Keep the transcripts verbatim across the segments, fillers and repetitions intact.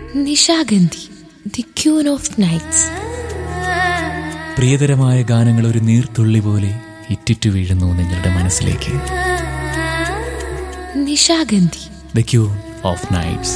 Nishagandhi, the queen of nights. പ്രിയതരമായ ഗാനങ്ങൾ ഒരു നീർത്തുള്ളി പോലെ ഇറ്റിറ്റു വീഴുന്നു നിങ്ങളുടെ മനസ്സിലേക്ക്. Nishagandhi, the queen of nights.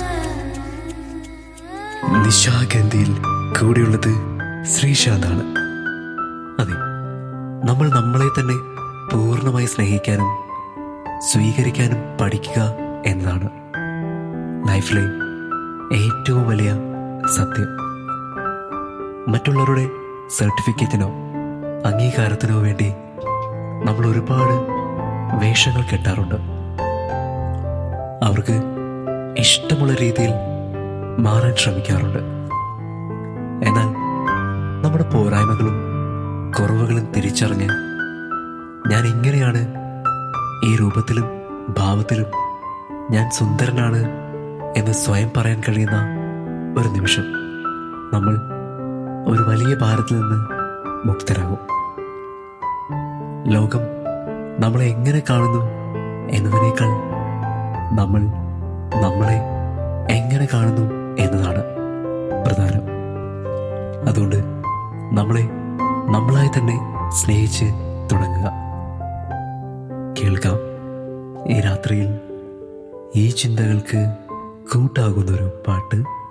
നിശാഗന്ധിയിൽ കൂടെയുള്ളത് ശ്രീശാന്താണ്. അതെ, നമ്മൾ നമ്മളെ തന്നെ പൂർണ്ണമായി സ്നേഹിക്കാനും സ്വീകരിക്കാനും പഠിക്കുക എന്നതാണ് ലൈഫിലെ ഏറ്റവും വലിയ സത്യം. മറ്റുള്ളവരുടെ സർട്ടിഫിക്കറ്റിനോ അംഗീകാരത്തിനോ വേണ്ടി നമ്മൾ ഒരുപാട് വേഷങ്ങൾ കെട്ടാറുണ്ട്. അവർക്ക് ഇഷ്ടമുള്ള രീതിയിൽ മാറാൻ ശ്രമിക്കാറുണ്ട്. എന്നാൽ നമ്മുടെ പോരായ്മകളും കുറവുകളും തിരിച്ചറിഞ്ഞ് ഞാൻ ഇങ്ങനെയാണ്, ഈ രൂപത്തിലും ഭാവത്തിലും ഞാൻ സുന്ദരനാണ് എന്ന് സ്വയം പറയാൻ കഴിയുന്ന ഒരു നിമിഷം നമ്മൾ ഒരു വലിയ ഭാരത്തിൽ നിന്ന് മുക്തരാകും. ലോകം നമ്മളെ എങ്ങനെ കാണുന്നു എന്നതിനേക്കാൾ നമ്മൾ നമ്മളെ എങ്ങനെ കാണുന്നു എന്നതാണ് പ്രധാനം. അതുകൊണ്ട് നമ്മളെ നമ്മളായി തന്നെ സ്നേഹിച്ച് തുടങ്ങുക. കേൾക്കാം ഈ രാത്രിയിൽ ഈ ചിന്തകൾക്ക് കൂട്ടാകുന്നൊരു പാട്ട്.